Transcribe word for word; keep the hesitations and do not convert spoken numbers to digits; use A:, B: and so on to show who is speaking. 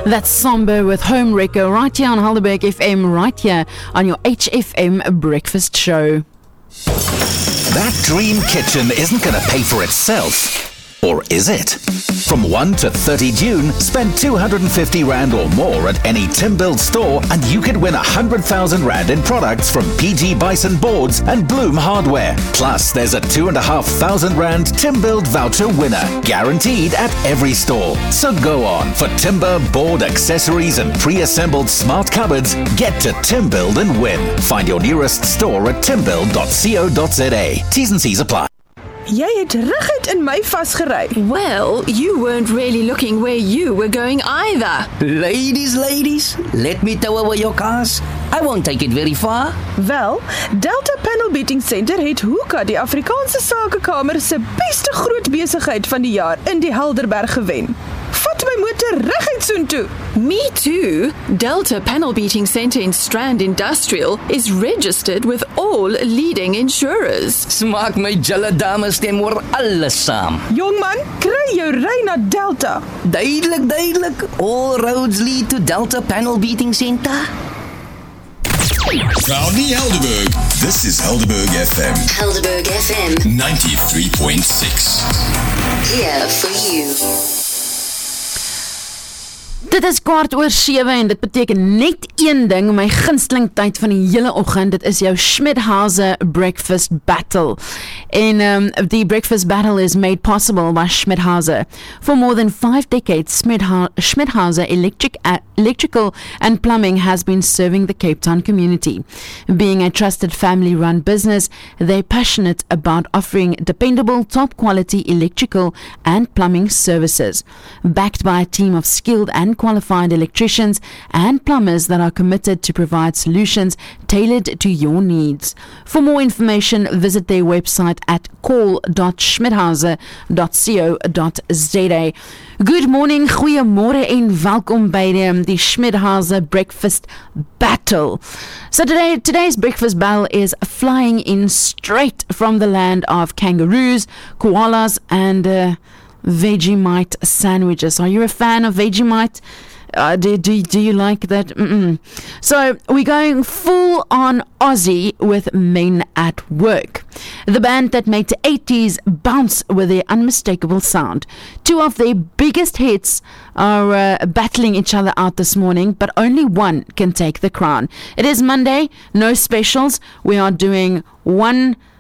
A: That's Somber with Home Wrecker right here on Helderberg F M, right here on your H F M breakfast show.
B: That dream kitchen isn't going to pay for itself. Or is it? From first to thirtieth June, spend two hundred fifty rand or more at any Timbuild store and you could win one hundred thousand rand in products from P G Bison Boards and Bloom Hardware. Plus, there's a two thousand five hundred rand Timbuild voucher winner, guaranteed at every store. So go on, for timber, board, accessories and pre-assembled smart cupboards, get to Timbuild and win. Find your nearest store at timbuild dot co dot za. T's and C's apply.
C: Jy het reguit in my vasgery.
D: Well, you weren't really looking where you were going either.
E: Ladies, ladies, let me tow away your cars. I won't take it very far.
C: Wel, Delta Panel Beating Center het Hoeka, die Afrikaanse Sakekamer se beste groot besigheid van die jaar in die Helderberg gewen. Vat my motor reguit soontoe.
D: Me too. Delta Panel Beating Center in Strand Industrial is registered with all leading insurers.
E: Smaak my julle dames stem oor alles saam.
C: Jongman, kry jou ry na Delta.
E: Duidelik, duidelik. All roads lead to Delta Panel Beating Center.
F: Proudly Helderberg. This is Helderberg F M.
G: Helderberg F M.
F: ninety-three point six.
G: Here for you.
A: Dit is kwart oor sewe en dit beteken net een ding, my gunsteling tyd van die hele oggend, dit is jou Schmidhauser Breakfast Battle. En um, the Breakfast Battle is made possible by Schmidhauser. For more than five decades, Schmidha- Schmidhauser Electric, uh, Electrical and Plumbing has been serving the Cape Town community. Being a trusted family-run business, they're passionate about offering dependable, top-quality electrical and plumbing services. Backed by a team of skilled and qualified electricians and plumbers that are committed to provide solutions tailored to your needs. For more information, visit their website at call dot schmidhauser dot co dot za. Good morning, goeiemôre en welkom by die, die Schmidhauser Breakfast Battle. So today, today's breakfast battle is flying in straight from the land of kangaroos, koalas and uh, Vegemite sandwiches. Are you a fan of Vegemite? Uh, do, do, do you like that? Mm-mm. So we're going full on Aussie with Men at Work, the band that made the eighties bounce with their unmistakable sound. Two of their biggest hits are uh, battling each other out this morning, but only one can take the crown. It is Monday, no specials. We are doing one